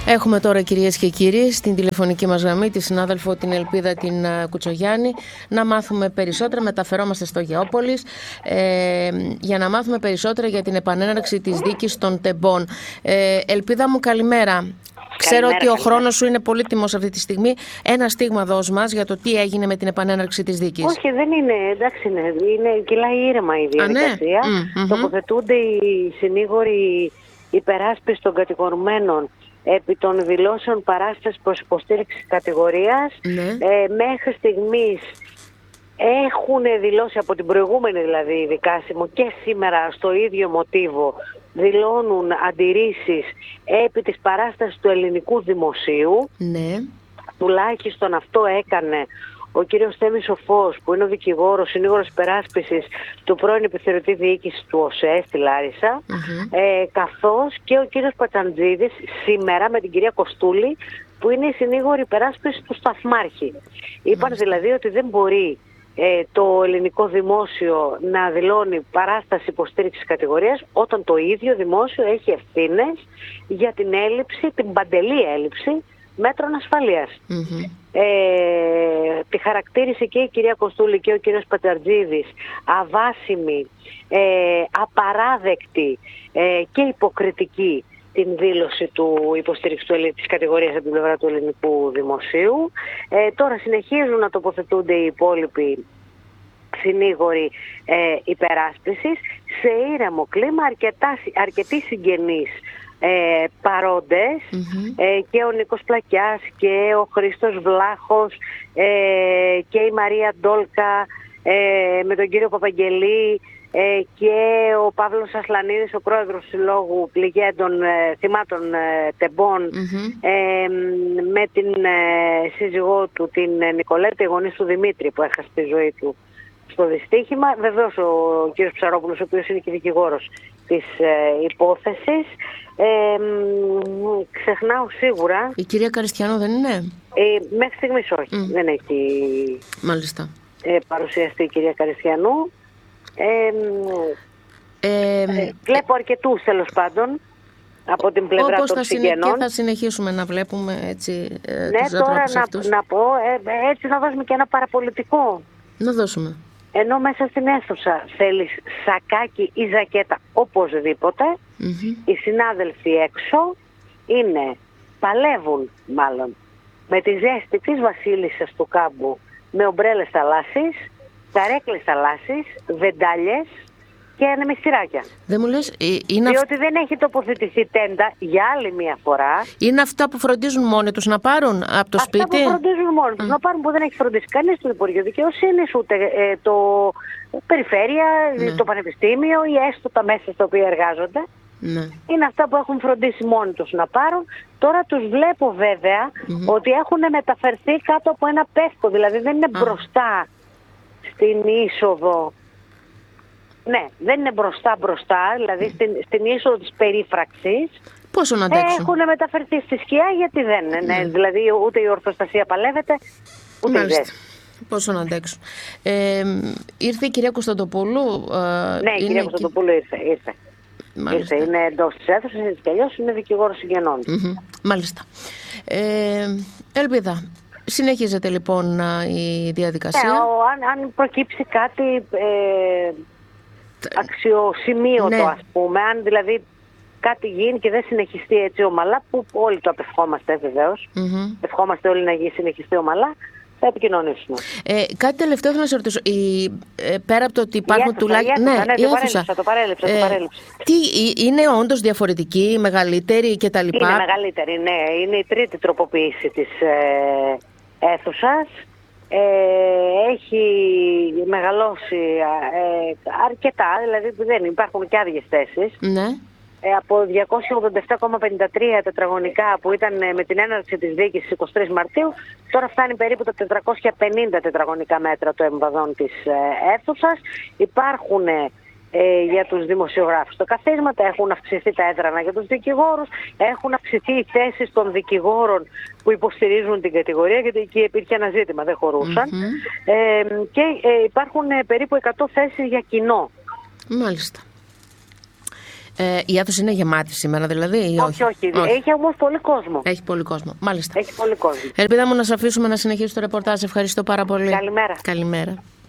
Έχουμε τώρα, κυρίες και κύριοι, στην τηλεφωνική μας γραμμή τη συνάδελφο την Ελπίδα την Κουτσογιάννη να μάθουμε περισσότερα. Μεταφερόμαστε στο Γεώπολης για να μάθουμε περισσότερα για την επανέναρξη της δίκης των τεμπών. Ελπίδα μου, καλημέρα. Ξέρω ότι ο χρόνος σου είναι πολύτιμος αυτή τη στιγμή. Ένα στίγμα δώσ' μας για το τι έγινε με την επανέναρξη της δίκης. Όχι, δεν είναι, εντάξει, κυλάει ήρεμα η διαδικασία. Τοποθετούνται οι συνήγοροι υπεράσπιση των κατηγορουμένων επί των δηλώσεων παράστασης προς υποστήριξη κατηγορίας. Μέχρι στιγμής έχουν δηλώσει από την προηγούμενη δηλαδή δικάσιμο και σήμερα στο ίδιο μοτίβο δηλώνουν αντιρρήσεις επί της παράστασης του ελληνικού δημοσίου. Τουλάχιστον αυτό έκανε ο κύριος Θέμης Σοφός, που είναι ο δικηγόρος, συνήγορος υπεράσπισης του πρώην επιθεωρητή διοίκησης του ΟΣΕ στη Λάρισα, καθώς και ο κύριος Πατσαντζίδης σήμερα με την κυρία Κοστούλη, που είναι η συνήγορη υπεράσπιση του Σταθμάρχη. Είπαν δηλαδή ότι δεν μπορεί το ελληνικό δημόσιο να δηλώνει παράσταση υποστήριξης κατηγορίας όταν το ίδιο δημόσιο έχει ευθύνες για την έλλειψη, την παντελή έλλειψη μέτρων ασφαλείας. Τη χαρακτήρισε και η κυρία Κοστούλη και ο κύριος Πατσαρτζίδης αβάσιμη, απαράδεκτη και υποκριτική την δήλωση του υποστήριξη της κατηγορίας από την πλευρά του ελληνικού δημοσίου. Τώρα συνεχίζουν να τοποθετούνται οι υπόλοιποι συνήγοροι υπεράσπισης σε ήρεμο κλίμα, αρκετοί συγγενείς παρόντες, και ο Νίκος Πλακιάς και ο Χρήστος Βλάχος και η Μαρία Ντόλκα με τον κύριο Παπαγγελή και ο Παύλος Ασλανίδης, ο πρόεδρος του Συλλόγου Πληγέντων Θυμάτων Τεμπών, με την σύζυγό του την Νικολέτα, η γονής του Δημήτρη που έχασε τη ζωή του στο δυστύχημα. Βεβαίως ο κύριος Ψαρόπουλος, ο οποίος είναι και δικηγόρος της υπόθεσης. Ξεχνάω σίγουρα. Η κυρία Καριστιανού δεν είναι? Μέχρι στιγμής όχι. Δεν έχει παρουσιαστεί η κυρία Καριστιανού. Βλέπω αρκετούς τέλος πάντων από την πλευρά των συγγενών. Και θα συνεχίσουμε να βλέπουμε έτσι τους τώρα αυτούς. να πω έτσι να δώσουμε και ένα παραπολιτικό. Να δώσουμε. Ενώ μέσα στην αίθουσα θέλεις σακάκι ή ζακέτα οπωσδήποτε, οι συνάδελφοι έξω παλεύουν μάλλον με τη ζέστη της βασίλισσας του κάμπου, με ομπρέλες θαλάσσης, καρέκλες θαλάσσης, βεντάλιες και ανεμιστηράκια. Δεν μου λες, διότι δεν έχει τοποθετηθεί τέντα για άλλη μια φορά. Είναι αυτά που φροντίζουν μόνοι τους να πάρουν από το σπίτι? Αυτά που φροντίζουν μόνοι τους να πάρουν, που δεν έχει φροντίσει κανείς το Υπουργείο Δικαιοσύνης, ούτε το Περιφέρεια, το Πανεπιστήμιο ή έστω τα μέσα στα οποία εργάζονται. Είναι αυτά που έχουν φροντίσει μόνοι τους να πάρουν. Τώρα τους βλέπω βέβαια ότι έχουν μεταφερθεί κάτω από ένα πεύκο, δηλαδή δεν είναι μπροστά στην είσοδο. Ναι, δεν είναι μπροστά, δηλαδή στην είσοδο της περίφραξης. Πόσο να αντέξουν? Έχουν μεταφερθεί στη σκιά γιατί δεν είναι. Δηλαδή ούτε η ορθοστασία παλεύεται, ούτε η ζέστη. Πόσο να αντέξουν. Ήρθε η κυρία Κωνσταντοπούλου. Ναι, η κυρία Κωνσταντοπούλου ήρθε. Είναι εντός της αίθουσας, έτσι κι αλλιώς είναι δικηγόρος συγγενών. Μάλιστα. Ελπίδα, συνεχίζεται λοιπόν η διαδικασία. Αν προκύψει κάτι αξιοσημείωτο, ας πούμε, αν δηλαδή κάτι γίνει και δεν συνεχιστεί έτσι ομαλά, που όλοι το απευχόμαστε βεβαίως, ευχόμαστε όλοι να συνεχιστεί ομαλά, θα επικοινωνήσουμε. Κάτι τελευταίο θέλω να σε ρωτήσω. Πέρα από το ότι υπάρχουν τουλάχιστον. Η αίθουσα. Το παρέλειψα. Τι είναι όντως διαφορετική, μεγαλύτερη κτλ? Είναι μεγαλύτερη, ναι. Είναι η τρίτη τροποποίηση της αίθουσας. Έχει μεγαλώσει αρκετά, δηλαδή δεν υπάρχουν και άδειες θέσεις. Από 287,53 τετραγωνικά που ήταν με την έναρξη της δίκης 23 Μαρτίου, τώρα φτάνει περίπου τα 450 τετραγωνικά μέτρα των εμβαδών της αίθουσας. Υπάρχουν για τους δημοσιογράφους τα καθίσματα, έχουν αυξηθεί τα έδρανα για τους δικηγόρους, έχουν αυξηθεί οι θέσεις των δικηγόρων που υποστηρίζουν την κατηγορία, γιατί εκεί υπήρχε ένα ζήτημα, δεν χωρούσαν. Και υπάρχουν περίπου 100 θέσεις για κοινό. Μάλιστα. Η αίθουσα είναι γεμάτη σήμερα, δηλαδή, ή όχι? Όχι. Έχει όμως πολύ κόσμο. Έχει πολύ κόσμο. Μάλιστα. Έχει πολύ κόσμο. Ελπίδα μου να σε αφήσουμε να συνεχίσεις το ρεπορτάζ. Ευχαριστώ πάρα πολύ. Καλημέρα. Καλημέρα.